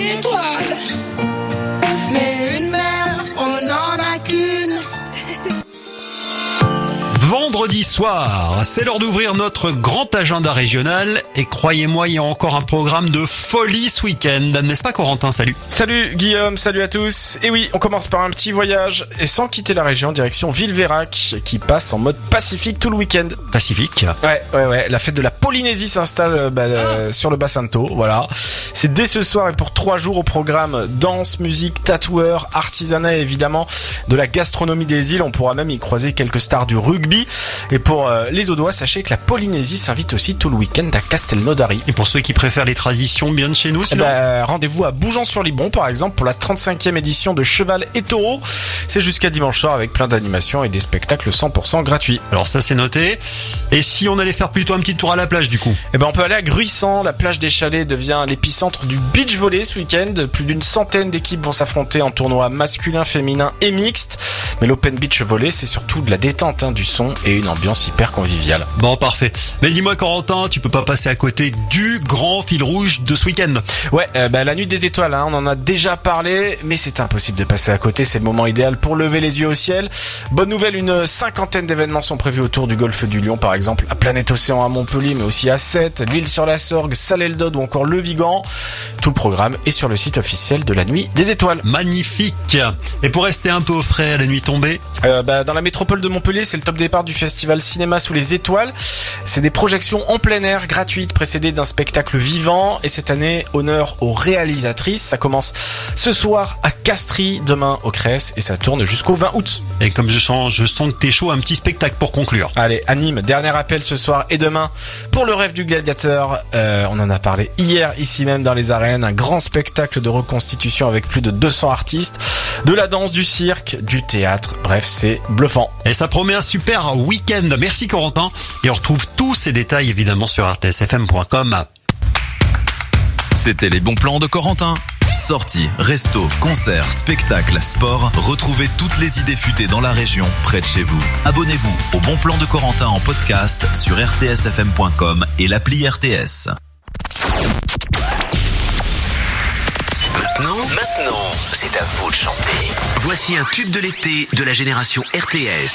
Étoile, mais une mère, on n'en a qu'une. Vendredi soir, c'est l'heure d'ouvrir notre grand agenda régional et croyez-moi, il y a encore un programme de folie ce week-end, n'est-ce pas Corentin? Salut. Salut Guillaume, salut à tous. Et oui, on commence par un petit voyage et sans quitter la région, direction Villeveyrac qui passe en mode pacifique tout le week-end. Pacifique. Ouais. La fête de la Polynésie s'installe sur le bassin de Thau, voilà. C'est dès ce soir et pour 3 jours au programme danse, musique, tatoueur, artisanat et évidemment de la gastronomie des îles. On pourra même y croiser quelques stars du rugby. Et pour les Audois, sachez que la Polynésie s'invite aussi tout le week-end à Castelnaudary. Et pour ceux qui préfèrent les traditions bien de chez nous, sinon rendez-vous à Bougeant-sur-Libon par exemple pour la 35e édition de Cheval et Taureau. C'est jusqu'à dimanche soir avec plein d'animations et des spectacles 100% gratuits. Alors ça c'est noté. Et si on allait faire plutôt un petit tour à la plage du coup? On peut aller à Gruissant. La plage des Chalets devient l'épicentre du beach volley ce week-end. Plus d'une centaine d'équipes vont s'affronter en tournoi masculin, féminin et mixte. Mais l'Open Beach Volley, c'est surtout de la détente, du son et une ambiance hyper conviviale. Bon, parfait. Mais dis-moi Corentin, tu peux pas passer à côté du grand fil rouge de ce week-end? Ouais, la nuit des étoiles, on en a déjà parlé, mais c'est impossible de passer à côté. C'est le moment idéal pour lever les yeux au ciel. Bonne nouvelle, une 50aine d'événements sont prévus autour du golfe du Lion, par exemple la Planète Océan à Montpellier, mais aussi à Sète, l'Île-sur-la-Sorgue, Salé-le-Dode ou encore le Vigan. Tout le programme est sur le site officiel de la nuit des étoiles. Magnifique. Et pour rester un peu au frais à la nuit tombée, dans la métropole de Montpellier, c'est le top départ du festival Cinéma sous les étoiles. C'est des projections en plein air gratuites précédées d'un spectacle vivant. Et cette année, honneur aux réalisatrices. Ça commence ce soir à Castries, demain au Cress et ça tourne jusqu'au 20 août. Et comme je sens que t'es chaud, un petit spectacle pour conclure. Allez, à Nîmes, dernier appel ce soir et demain pour le rêve du gladiateur. On en a parlé hier ici même dans les arènes. Un grand spectacle de reconstitution avec plus de 200 artistes. De la danse, du cirque, du théâtre. Bref, c'est bluffant. Et ça promet un super week-end. Merci Corentin. Et on retrouve tous ces détails évidemment sur rtsfm.com. C'était les bons plans de Corentin. Sorties, restos, concerts, spectacles, sport. Retrouvez toutes les idées futées dans la région, près de chez vous. Abonnez-vous au Bon Plan de Corentin en podcast sur rtsfm.com et l'appli RTS. Maintenant, c'est à vous de chanter. Voici un tube de l'été de la génération RTS.